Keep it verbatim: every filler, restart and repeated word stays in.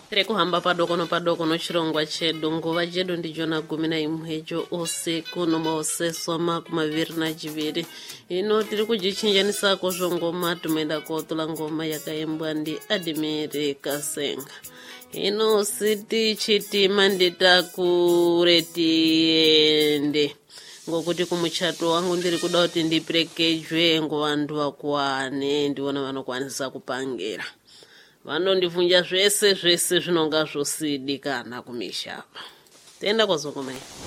Rekuhamba padoko no padoko no chirongwa chedu nguva chedu ndijona gumi na imwecho usiku nomose soma kumaviri na chiviri. Ino tiri kujichinjanisako zvongoma tumeenda kotula ngoma yakaimbwa ndi Adimire Kasenga. Ino siti chitima nditakuretiende ngokuti kumuchato wangu ndiri kuda kuti ndiperekejwe ngovantu vakuwane ndiona vanokwanisa kupangira. Vanondivunja zvese zvese zvinonga zvosidikana kumishapa. Tenda kwazongoma iyi.